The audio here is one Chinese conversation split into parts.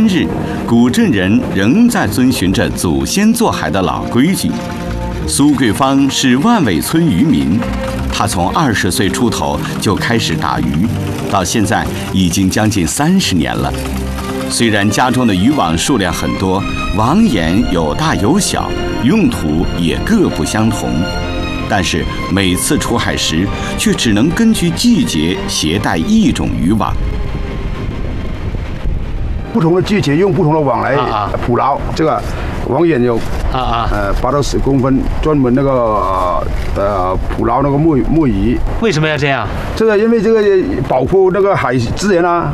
日，古镇人仍在遵循着祖先做海的老规矩。苏桂芳是万尾村渔民，他从20岁出头就开始打鱼，到现在已经将近30年了。虽然家中的渔网数量很多，网眼有大有小，用途也各不相同，但是每次出海时却只能根据季节携带一种渔网。 不同的季节用不同的网来捕捞，这个网眼有8到10公分，专门那个捕捞那个木鱼。 为什么要这样？ 这个因为这个保护那个海资源啊。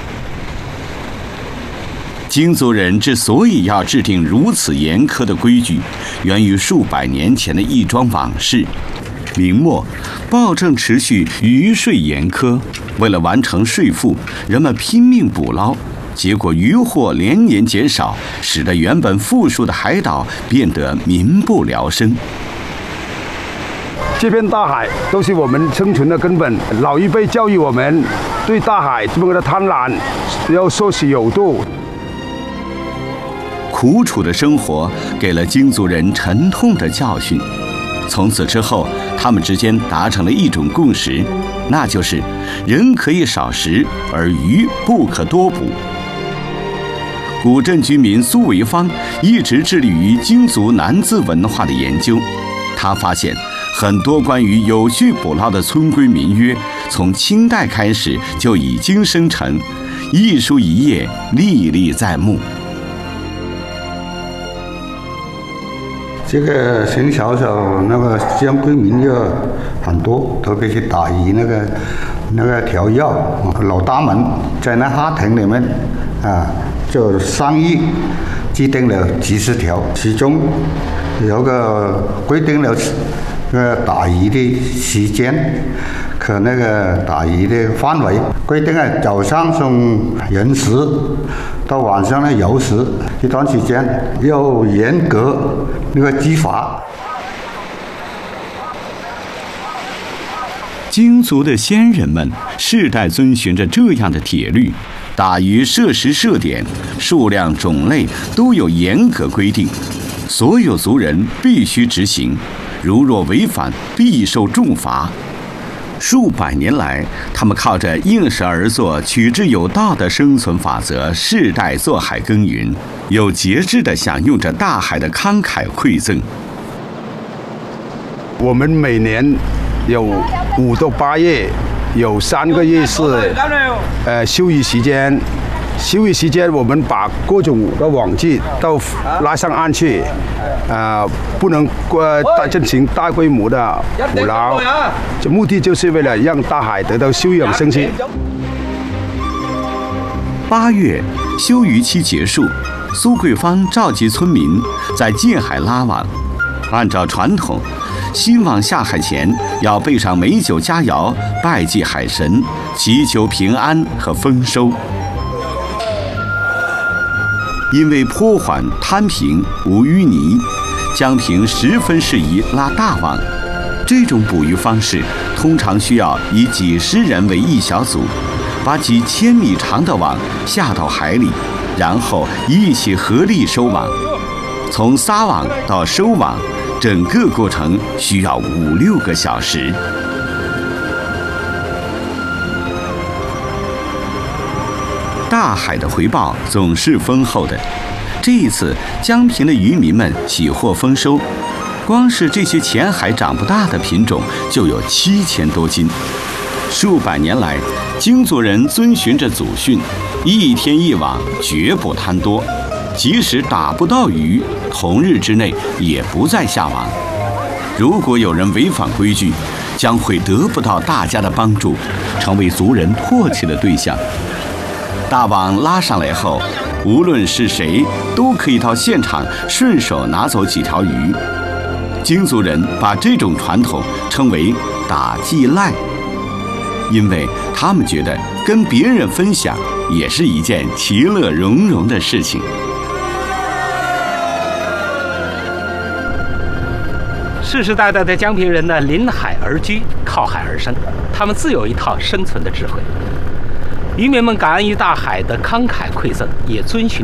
京族人之所以要制定如此严苛的规矩，源于数百年前的一桩往事。明末，暴政持续，渔税严苛，为了完成税赋，人们拼命捕捞，结果渔获连年减少，使得原本富庶的海岛变得民不聊生。 这片大海都是我们生存的根本，老一辈教育我们，对大海这么的贪婪要说是有度。 苦楚的生活给了京族人沉痛的教训，从此之后，他们之间达成了一种共识，那就是人可以少食，而鱼不可多捕。古镇居民苏维芳一直致力于京族南字文化的研究，他发现很多关于有序捕捞的村规民约，从清代开始就已经生成，一书一页，历历在目。 这个从小那个江规民约很多，特别是打鱼那个条约，老大们在那法庭里面就商议制定了几十条，其中有个规定了打鱼的时间和那个打鱼的范围，规定早上从寅时到晚上的酉时这段时间要严格那个执法。 京族的先人们世代遵循着这样的铁律，打鱼设时设点，数量种类都有严格规定，所有族人必须执行，如若违反必受重罚。数百年来，他们靠着应时而作、取之有道的生存法则，世代做海耕耘，有节制地享用着大海的慷慨馈赠。 我们每年有5到8月，有3个月是休渔时间。休渔时间，我们把各种的网具都拉上岸去，不能进行大规模的捕捞，这目的就是为了让大海得到休养生息。 8月，休渔期结束，苏桂芳召集村民在近海拉网。按照传统，新网下海前要备上美酒佳肴，拜祭海神，祈求平安和丰收。因为坡缓滩平无淤泥，江平十分适宜拉大网。这种捕鱼方式通常需要以几十人为一小组，把几千米长的网下到海里，然后一起合力收网。从撒网到收网，整个过程需要5、6个小时。大海的回报总是丰厚的。这一次，江平的渔民们喜获丰收，光是这些浅海长不大的品种就有7000多斤。数百年来，京族人遵循着祖训，一天一网，绝不贪多。即使打不到鱼，同日之内也不再下网。如果有人违反规矩，将会得不到大家的帮助，成为族人唾弃的对象。大网拉上来后，无论是谁都可以到现场顺手拿走几条鱼。京族人把这种传统称为打祭赖，因为他们觉得跟别人分享也是一件其乐融融的事情。 世世代代的江平人呢，临海而居，靠海而生，他们自有一套生存的智慧。渔民们感恩于大海的慷慨馈赠，也遵循